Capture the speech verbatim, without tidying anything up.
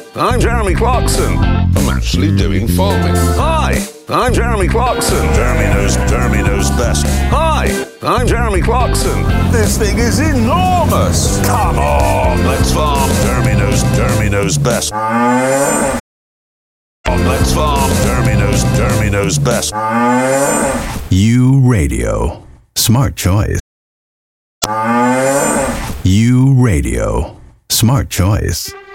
I'm Jeremy Clarkson. I'm actually doing farming. Hi, I'm Jeremy Clarkson. Jeremy knows, Jeremy knows best. Hi, I'm Jeremy Clarkson. This thing is enormous. Come on, let's farm. Jeremy knows, Jeremy knows best. On, let's farm. Jeremy knows, Jeremy knows best. U Radio. Smart choice. U Radio. Smart choice.